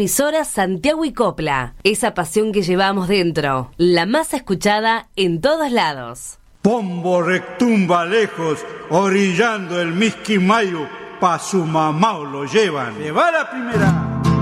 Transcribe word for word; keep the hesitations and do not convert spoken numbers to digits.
emisora Santiago y Copla. Esa pasión que llevamos dentro. La más escuchada en todos lados. Pombo rectumba lejos, orillando el Misquimayo, pa' su mamá lo llevan. ¡Se va la primera!